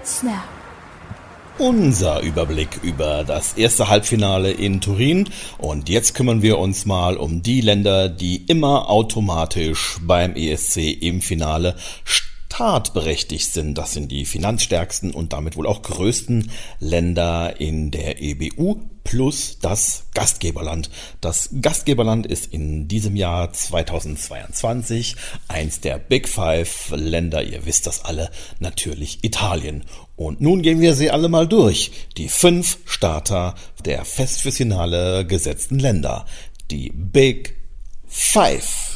It's now. Unser Überblick über das erste Halbfinale in Turin. Und jetzt kümmern wir uns mal um die Länder, die immer automatisch beim ESC im Finale startberechtigt sind. Das sind die finanzstärksten und damit wohl auch größten Länder in der EBU plus das Gastgeberland. Das Gastgeberland ist in diesem Jahr 2022 eins der Big Five Länder. Ihr wisst das alle, natürlich Italien. Und nun gehen wir sie alle mal durch. Die 5 Starter der fest fürs Finale gesetzten Länder. Die Big Five.